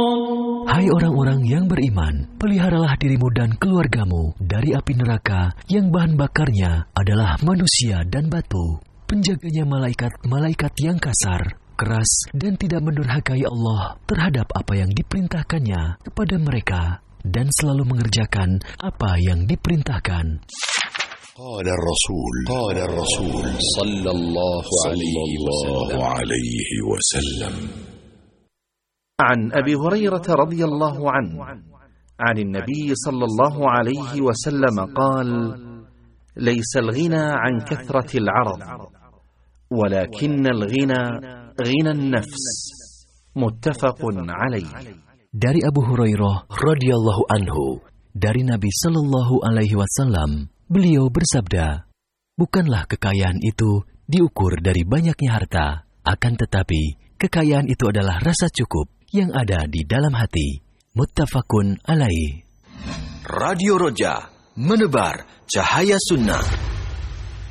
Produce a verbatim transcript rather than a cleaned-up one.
Hai orang-orang yang beriman, peliharalah dirimu dan keluargamu dari api neraka yang bahan bakarnya adalah manusia dan batu. Penjaganya malaikat-malaikat yang kasar, keras, dan tidak mendurhakai Allah terhadap apa yang diperintahkannya kepada mereka, dan selalu mengerjakan apa yang diperintahkan. قال الرسول قال الرسول صلى الله عليه وسلم عن أبي هريرة رضي الله عنه عن النبي صلى الله عليه وسلم قال: ليس الغنى عن كثرة العرض ولكن الغنى غنى النفس. متفق عليه. Dari Abu Hurairah radhiyallahu anhu, dari Nabi sallallahu alaihi wasallam, beliau bersabda, bukanlah kekayaan itu diukur dari banyaknya harta, akan tetapi kekayaan itu adalah rasa cukup yang ada di dalam hati. Muttafaqun alaih. Radio Roja, menebar cahaya sunnah.